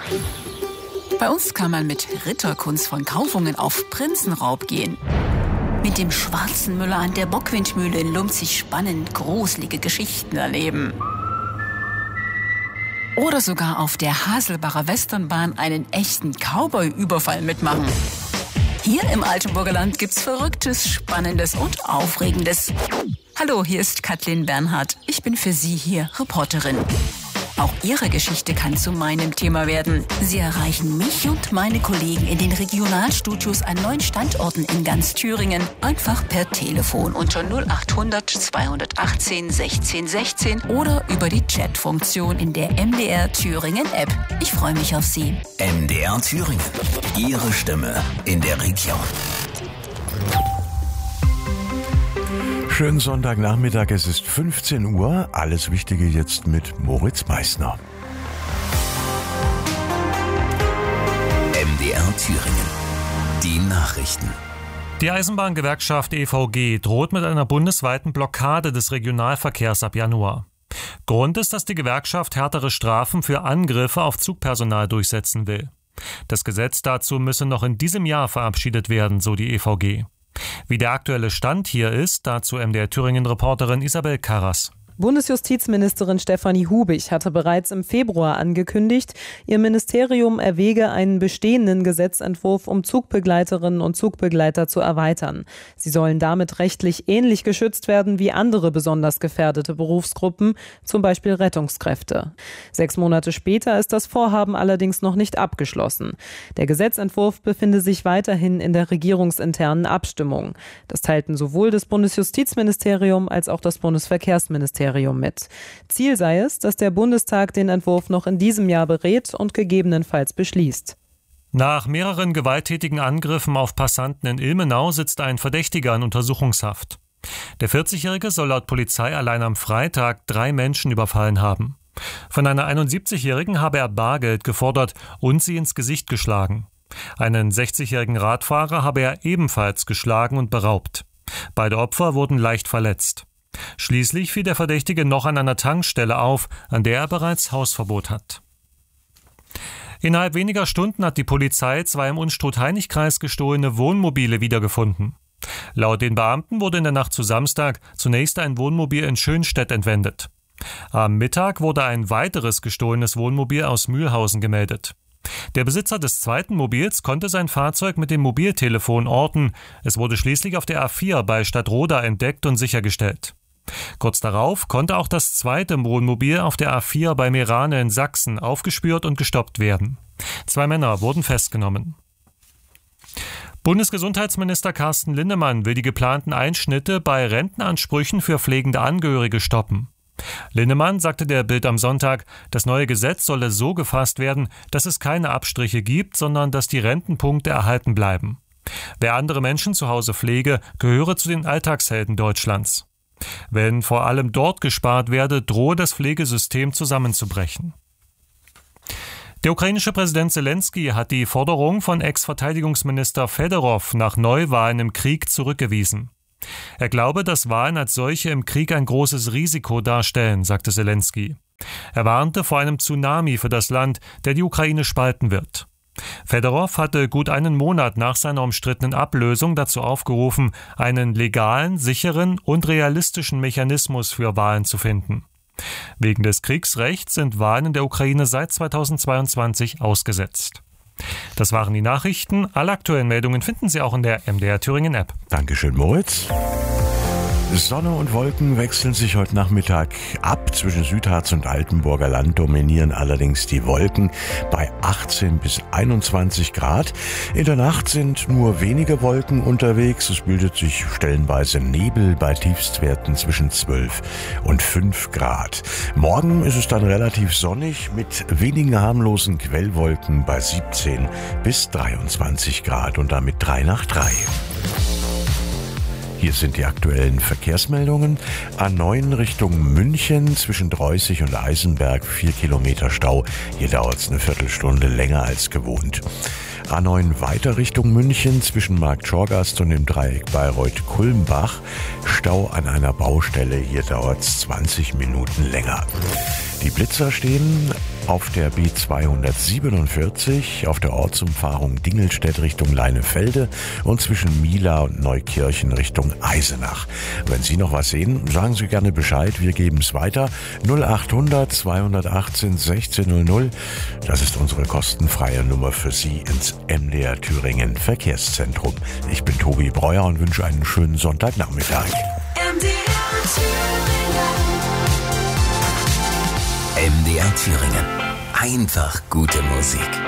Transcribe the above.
Bei uns kann man mit Ritterkunst von Kaufungen auf Prinzenraub gehen. Mit dem schwarzen Müller an der Bockwindmühle in Lumpzig spannend gruselige Geschichten erleben. Oder sogar auf der Haselbacher Westernbahn einen echten Cowboy-Überfall mitmachen. Hier im Altenburger Land gibt's Verrücktes, Spannendes und Aufregendes. Hallo, hier ist Kathleen Bernhard. Ich bin für Sie hier Reporterin. Auch Ihre Geschichte kann zu meinem Thema werden. Sie erreichen mich und meine Kollegen in den Regionalstudios an 9 Standorten in ganz Thüringen. Einfach per Telefon unter 0800 218 16 16 oder über die Chatfunktion in der MDR Thüringen App. Ich freue mich auf Sie. MDR Thüringen. Ihre Stimme in der Region. Schönen Sonntagnachmittag, es ist 15 Uhr. Alles Wichtige jetzt mit Moritz Meissner. MDR Thüringen. Die Nachrichten. Die Eisenbahngewerkschaft EVG droht mit einer bundesweiten Blockade des Regionalverkehrs ab Januar. Grund ist, dass die Gewerkschaft härtere Strafen für Angriffe auf Zugpersonal durchsetzen will. Das Gesetz dazu müsse noch in diesem Jahr verabschiedet werden, so die EVG. Wie der aktuelle Stand hier ist, dazu MDR Thüringen-Reporterin Isabel Karras. Bundesjustizministerin Stefanie Hubig hatte bereits im Februar angekündigt, ihr Ministerium erwäge einen bestehenden Gesetzentwurf, um Zugbegleiterinnen und Zugbegleiter zu erweitern. Sie sollen damit rechtlich ähnlich geschützt werden wie andere besonders gefährdete Berufsgruppen, zum Beispiel Rettungskräfte. 6 Monate später ist das Vorhaben allerdings noch nicht abgeschlossen. Der Gesetzentwurf befinde sich weiterhin in der regierungsinternen Abstimmung. Das teilten sowohl das Bundesjustizministerium als auch das Bundesverkehrsministerium mit. Ziel sei es, dass der Bundestag den Entwurf noch in diesem Jahr berät und gegebenenfalls beschließt. Nach mehreren gewalttätigen Angriffen auf Passanten in Ilmenau sitzt ein Verdächtiger in Untersuchungshaft. Der 40-Jährige soll laut Polizei allein am Freitag 3 Menschen überfallen haben. Von einer 71-Jährigen habe er Bargeld gefordert und sie ins Gesicht geschlagen. Einen 60-jährigen Radfahrer habe er ebenfalls geschlagen und beraubt. Beide Opfer wurden leicht verletzt. Schließlich fiel der Verdächtige noch an einer Tankstelle auf, an der er bereits Hausverbot hat. Innerhalb weniger Stunden hat die Polizei 2 im Unstrut-Hainich-Kreis gestohlene Wohnmobile wiedergefunden. Laut den Beamten wurde in der Nacht zu Samstag zunächst ein Wohnmobil in Schönstedt entwendet. Am Mittag wurde ein weiteres gestohlenes Wohnmobil aus Mühlhausen gemeldet. Der Besitzer des zweiten Mobils konnte sein Fahrzeug mit dem Mobiltelefon orten. Es wurde schließlich auf der A4 bei Stadtroda entdeckt und sichergestellt. Kurz darauf konnte auch das zweite Wohnmobil auf der A4 bei Meerane in Sachsen aufgespürt und gestoppt werden. 2 Männer wurden festgenommen. Bundesgesundheitsminister Carsten Linnemann will die geplanten Einschnitte bei Rentenansprüchen für pflegende Angehörige stoppen. Linnemann sagte der Bild am Sonntag, das neue Gesetz solle so gefasst werden, dass es keine Abstriche gibt, sondern dass die Rentenpunkte erhalten bleiben. Wer andere Menschen zu Hause pflege, gehöre zu den Alltagshelden Deutschlands. Wenn vor allem dort gespart werde, drohe das Pflegesystem zusammenzubrechen. Der ukrainische Präsident Zelensky hat die Forderung von Ex-Verteidigungsminister Fedorov nach Neuwahlen im Krieg zurückgewiesen. Er glaube, dass Wahlen als solche im Krieg ein großes Risiko darstellen, sagte Zelensky. Er warnte vor einem Tsunami für das Land, der die Ukraine spalten wird. Fedorov hatte gut einen Monat nach seiner umstrittenen Ablösung dazu aufgerufen, einen legalen, sicheren und realistischen Mechanismus für Wahlen zu finden. Wegen des Kriegsrechts sind Wahlen in der Ukraine seit 2022 ausgesetzt. Das waren die Nachrichten. Alle aktuellen Meldungen finden Sie auch in der MDR Thüringen App. Dankeschön, Moritz. Sonne und Wolken wechseln sich heute Nachmittag ab. Zwischen Südharz und Altenburger Land dominieren allerdings die Wolken bei 18 bis 21 Grad. In der Nacht sind nur wenige Wolken unterwegs. Es bildet sich stellenweise Nebel bei Tiefstwerten zwischen 12 und 5 Grad. Morgen ist es dann relativ sonnig mit wenigen harmlosen Quellwolken bei 17 bis 23 Grad und damit 3 nach 3. Hier sind die aktuellen Verkehrsmeldungen. A9 Richtung München zwischen Dreußig und Eisenberg 4 Kilometer Stau. Hier dauert es eine Viertelstunde länger als gewohnt. A9 weiter Richtung München zwischen Marktschorgast und dem Dreieck Bayreuth-Kulmbach. Stau an einer Baustelle. Hier dauert es 20 Minuten länger. Die Blitzer stehen auf der B247 auf der Ortsumfahrung Dingelstedt Richtung Leinefelde und zwischen Mila und Neukirchen Richtung Eisenach. Wenn Sie noch was sehen, sagen Sie gerne Bescheid, wir geben es weiter. 0800 218 1600, das ist unsere kostenfreie Nummer für Sie ins MDR Thüringen Verkehrszentrum. Ich bin Tobi Breuer und wünsche einen schönen Sonntagnachmittag. MDR Thüringen. Einfach gute Musik.